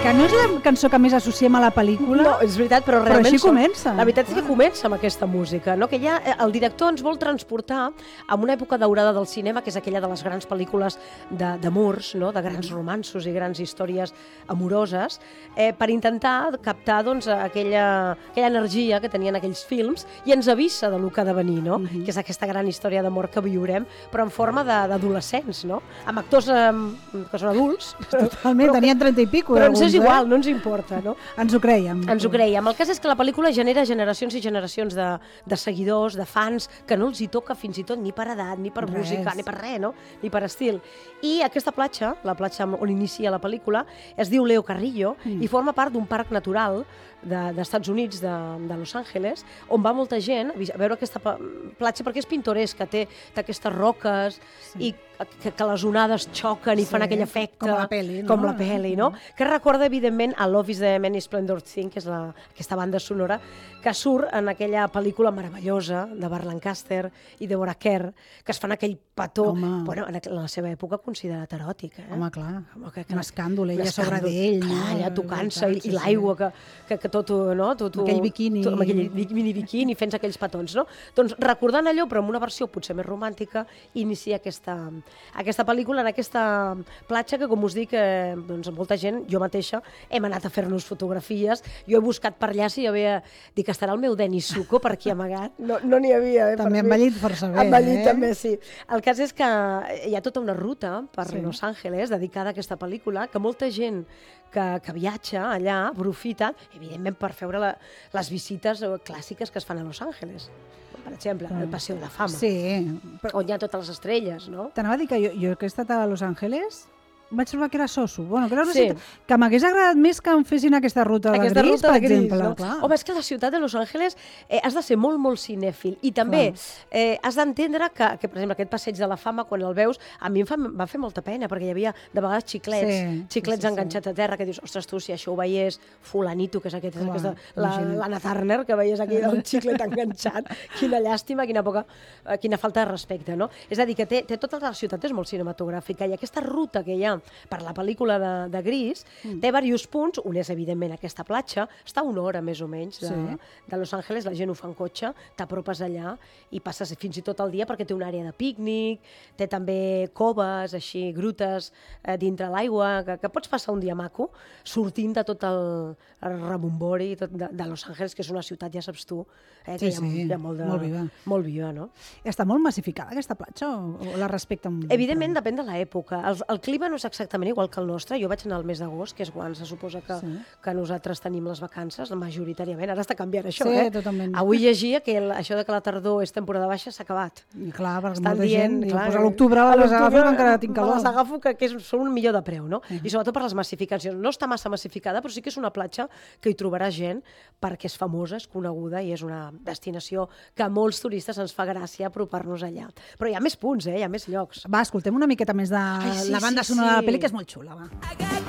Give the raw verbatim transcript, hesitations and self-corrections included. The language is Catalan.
Que no és la cançó que més associem a la pel·lícula. No, és veritat, però realment... Però així comença. La veritat és que comença amb aquesta música, no? Que ja el director ens vol transportar a una època daurada del cinema, que és aquella de les grans pel·lícules d'amors, no? De grans romanços i grans històries amoroses, eh, per intentar captar doncs, aquella, aquella energia que tenien aquells films i ens avisa de lo que ha de venir, no? Mm-hmm. Que és aquesta gran història d'amor que viurem, però en forma d'adolescents, no? Amb actors eh, que són adults. Totalment, tenien trenta i pico. Però ens és igual, no ens importa, no? Ens ho creiem. Ens ho creiem. El cas és que la pel·lícula genera generacions i generacions de, de seguidors, de fans, que no els hi toca fins i tot ni per edat, ni per res. música, ni per res, no? Ni per estil. I aquesta platja, la platja on inicia la pel·lícula, es diu Leo Carrillo mm. i forma part d'un parc natural d'Estats de, Units, de, de Los Angeles, on va molta gent a veure aquesta platja, perquè és pintoresca, té, té aquestes roques sí. i que, que les onades xoquen i sí, fan aquell efecte. Com la pel·li, no? Com la pel·li, no? Mm. Que recorda, evidentment, a Love is the Many Splendid Thing, que és la, aquesta banda sonora que surt en aquella pel·lícula meravellosa de Burt Lancaster i Deborah Kerr, que es fan aquell petó, Home. bueno, en la seva època considerat eròtic. Eh? Home, clar, Home, que, que, un escàndol, ella escàndol, sobre d'ell. Clar, no? allà tocant-se i, i l'aigua que, que, que tot, no? Tot, tot, aquell biquini. Tot, amb aquell mini biquini fent aquells petons, no? Doncs recordant allò, però amb una versió potser més romàntica, inicia aquesta, aquesta pel·lícula en aquesta platja que, com us dic, eh, doncs molta gent, jo mateixa, hem anat a fer-nos fotografies, jo he buscat per allà si hi havia... Dic, estarà el meu Denis Zuko per aquí amagat? No n'hi no havia, eh? També envellit força bé, envellit, eh? també, sí. El cas és que hi ha tota una ruta per sí. Los Angeles dedicada a aquesta pel·lícula, que molta gent que, que viatja allà aprofita, evidentment, per fer la, les visites clàssiques que es fan a Los Angeles. Per exemple, el Paseo de la Fama, sí, però... on hi ha totes les estrelles, no? T'anava a dir que jo, jo que he estat a Los Angeles vaig trobar que era soso. Bueno, que era una sí. ciutat que m'hagués agradat més que em fessin aquesta ruta aquesta de gris, ruta per de gris, exemple. No? Clar. Home, és que la ciutat de Los Angeles eh, has de ser molt, molt cinèfil. I també eh, has d'entendre que, que, per exemple, aquest passeig de la fama, quan el veus, a mi em fa, va fer molta pena, perquè hi havia, de vegades, xiclets, sí, xiclets sí, sí, enganxats sí. a terra, que dius, ostres, tu, si això ho veiés fulanito, que és aquest, Clar, aquesta, la, l'Anna Turner, que veies aquí un xiclet enganxat, quina llàstima, quina poca, quina falta de respecte, no? És a dir, que té, té tota la ciutat és molt cinematogràfica, i aquesta ruta que hi ha per la pel·lícula de, de Gris Mm. té diversos punts, un és evidentment aquesta platja, està a una hora més o menys de, sí. de Los Angeles, la gent ho fa en cotxe, t'apropes allà i passes fins i tot el dia perquè té una àrea de pícnic, té també coves, així, grutes eh, dintre l'aigua, que, que pots passar un dia maco sortint de tot el, el rebombori tot de, de Los Angeles, que és una ciutat, ja saps tu, eh, que sí, hi ha, sí. hi ha molt, de, molt viva. Molt viva, no? Està molt massificada aquesta platja o, o la respecten? Evidentment depèn de l'època. El, el clima no és exactament igual que el nostre. Jo vaig anar al mes d'agost, que és quan se suposa que, sí. que nosaltres tenim les vacances, majoritàriament. Ara està canviant això, sí, eh? Totalment. Avui llegia que el, això de que la tardor és temporada baixa s'ha acabat. I clar, perquè estan molta dient, gent clar, diu, pues a l'octubre les agafo que encara tinc calor. Les agafo que, que és, són un millor de preu, no? Uh -huh. I sobretot per les massificacions. No està massa massificada, però sí que és una platja que hi trobarà gent perquè és famosa, és coneguda i és una destinació que a molts turistes ens fa gràcia apropar-nos allà. Però hi ha més punts, eh? Hi ha més llocs. Va, escoltem una miqueta més de Ai, sí, la banda sí, sonora sí. de la pel·li, que és molt xula, va.